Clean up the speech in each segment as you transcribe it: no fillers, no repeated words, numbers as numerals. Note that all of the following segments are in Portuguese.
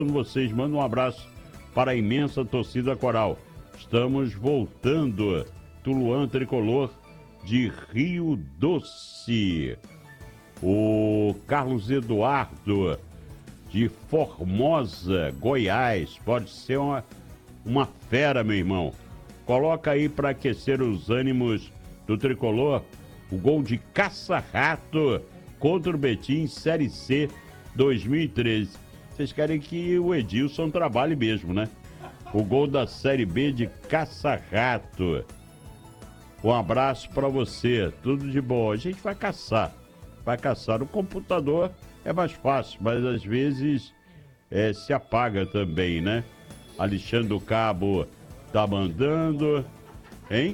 vocês. Manda um abraço para a imensa torcida coral. Estamos voltando. Tuluã Tricolor de Rio Doce. O Carlos Eduardo de Formosa, Goiás. Pode ser uma fera, meu irmão. Coloca aí para aquecer os ânimos do Tricolor o gol de Caça-Rato contra o Betim, Série C 2013. Vocês querem que o Edilson trabalhe mesmo, né? O gol da Série B de Caça-Rato. Um abraço para você, tudo de bom. A gente vai caçar. No computador é mais fácil, mas às vezes se apaga também, né? Alexandre Cabo tá mandando, hein?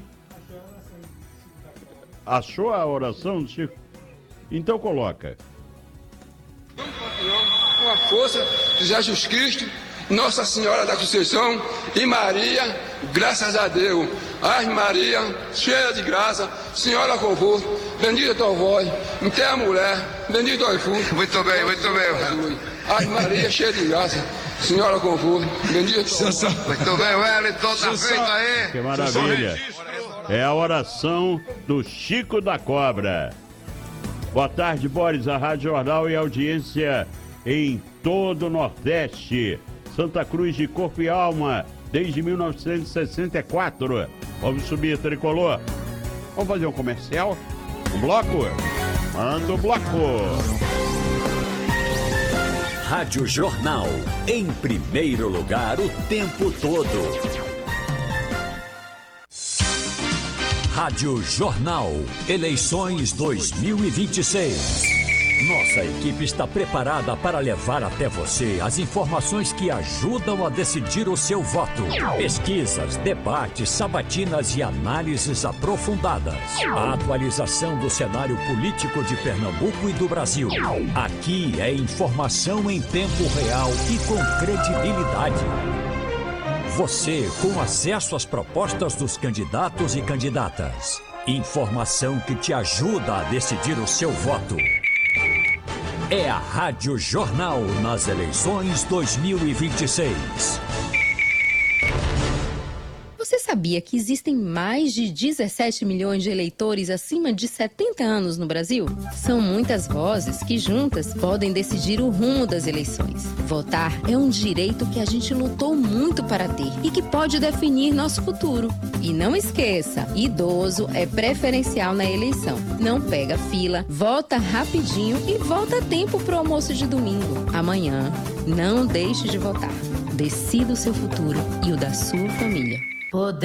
Achou a oração, Chico? Então coloca. Com a força de Jesus Cristo, Nossa Senhora da Conceição e Maria, graças a Deus. Ai Maria, cheia de graça, Senhora convosco, bendita tua voz, entre a mulher, bendito é o fruto. Muito bem, muito bem. Ai Maria, cheia de graça, Senhora convosco, bendita tua voz. Muito bem, Wellington, tá feito aí. Que maravilha. É a oração do Chico da Cobra. Boa tarde, Boris, a Rádio Jornal e audiência em todo o Nordeste. Santa Cruz de Corpo e Alma, desde 1964. Vamos subir, Tricolor. Vamos fazer um comercial? Um bloco? Manda o bloco. Rádio Jornal, em primeiro lugar o tempo todo. Rádio Jornal, eleições 2026. Nossa equipe está preparada para levar até você as informações que ajudam a decidir o seu voto. Pesquisas, debates, sabatinas e análises aprofundadas. A atualização do cenário político de Pernambuco e do Brasil. Aqui é informação em tempo real e com credibilidade. Você com acesso às propostas dos candidatos e candidatas. Informação que te ajuda a decidir o seu voto. É a Rádio Jornal nas eleições 2026. Você sabia que existem mais de 17 milhões de eleitores acima de 70 anos no Brasil? São muitas vozes que juntas podem decidir o rumo das eleições. Votar é um direito que a gente lutou muito para ter e que pode definir nosso futuro. E não esqueça, idoso é preferencial na eleição. Não pega fila, vota rapidinho e volta a tempo pro almoço de domingo. Amanhã, não deixe de votar. Decida o seu futuro e o da sua família. Poder